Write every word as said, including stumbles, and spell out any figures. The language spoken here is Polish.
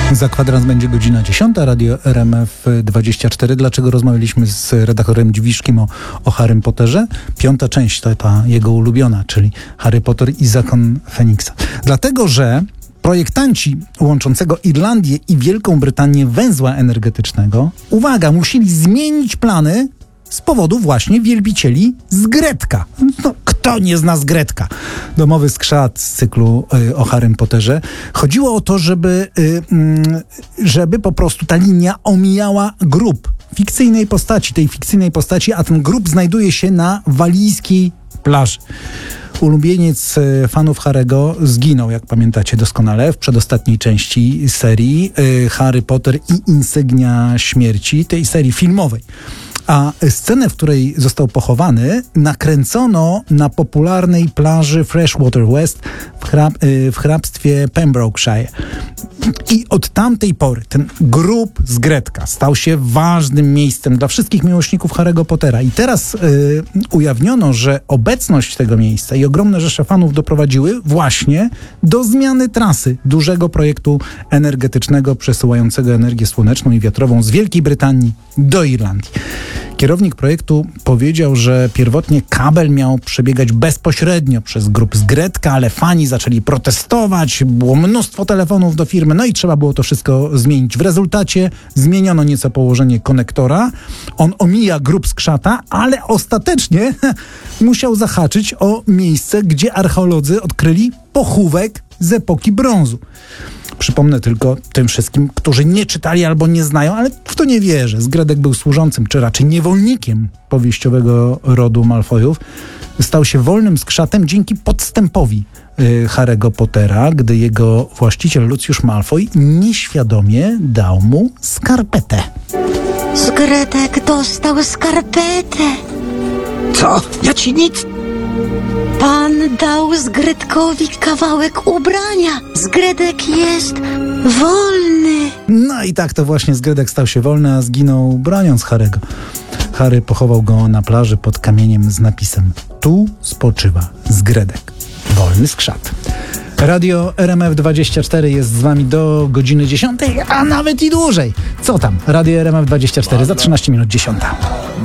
Za kwadrans będzie godzina dziesiąta, Radio R M F dwadzieścia cztery. Dlaczego rozmawialiśmy z redaktorem Dziwiszkim o, o Harrym Potterze? Piąta część to ta jego ulubiona, czyli Harry Potter i Zakon Feniksa. Dlatego, że projektanci łączącego Irlandię i Wielką Brytanię węzła energetycznego, uwaga, musieli zmienić plany z powodu właśnie wielbicieli Zgredka. No, kto nie zna Zgredka? Domowy skrzat z cyklu y, o Harrym Potterze. Chodziło o to, żeby, y, y, żeby po prostu ta linia omijała grób fikcyjnej postaci, tej fikcyjnej postaci, a ten grób znajduje się na walijskiej plaży. Ulubieniec fanów Harry'ego zginął, jak pamiętacie doskonale, w przedostatniej części serii Harry Potter i Insygnia Śmierci, tej serii filmowej. A scenę, w której został pochowany, nakręcono na popularnej plaży Freshwater West w, hrab, w hrabstwie Pembrokeshire. I od tamtej pory ten grób Zgredka stał się ważnym miejscem dla wszystkich miłośników Harry'ego Pottera. I teraz y, ujawniono, że obecność tego miejsca i ogromne rzesze fanów doprowadziły właśnie do zmiany trasy dużego projektu energetycznego przesyłającego energię słoneczną i wiatrową z Wielkiej Brytanii do Irlandii. Kierownik projektu powiedział, że pierwotnie kabel miał przebiegać bezpośrednio przez grób Zgredka, ale fani zaczęli protestować, było mnóstwo telefonów do firmy, no i trzeba było to wszystko zmienić. W rezultacie zmieniono nieco położenie konektora, on omija grób skrzata, ale ostatecznie musiał zahaczyć o miejsce, gdzie archeolodzy odkryli pochówek z epoki brązu. Przypomnę tylko tym wszystkim, którzy nie czytali albo nie znają, ale w to nie wierzę. Zgredek był służącym, czy raczej niewolnikiem powieściowego rodu Malfoyów. Stał się wolnym skrzatem dzięki podstępowi y, Harry'ego Pottera, gdy jego właściciel Lucius Malfoy nieświadomie dał mu skarpetę. Zgredek dostał skarpetę. Co? Ja ci nic... Pan dał Zgredkowi kawałek ubrania. Zgredek jest wolny. No i tak to właśnie Zgredek stał się wolny, a zginął broniąc Harry'ego. Harry pochował go na plaży pod kamieniem z napisem: tu spoczywa Zgredek, wolny skrzat. Radio R M F dwadzieścia cztery jest z wami do godziny dziesiątej, a nawet i dłużej. Co tam? Radio R M F dwadzieścia cztery za trzynaście minut dziesiąta.